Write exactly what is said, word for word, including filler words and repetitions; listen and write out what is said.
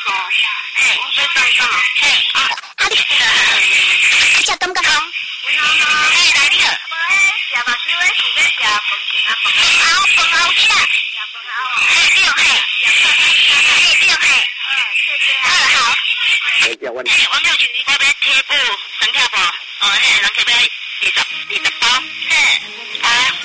吼，嘿，我要上上，嘿，啊，啊你，食感觉好？嘿，来你好。无嘿，食目睭诶是要食饭前啊饭后。啊，饭后吃。食饭后哦。嘿，对嘿。嘿，对嘿。嗯，谢谢。嗯，好。 没叫阮。 嘿，王六群，我要贴布，生跳布，哦，嘿，人客要二十二十包，嘿，啊。